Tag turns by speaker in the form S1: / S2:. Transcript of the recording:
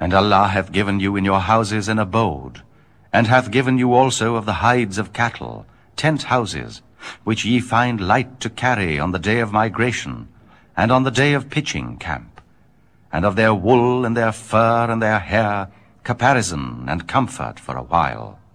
S1: And Allah hath given you in your houses an abode, and hath given you also of the hides of cattle, tent houses, which ye find light to carry on the day of migration, and on the day of pitching camp, and of their wool and their fur and their hair, caparison and comfort for a while.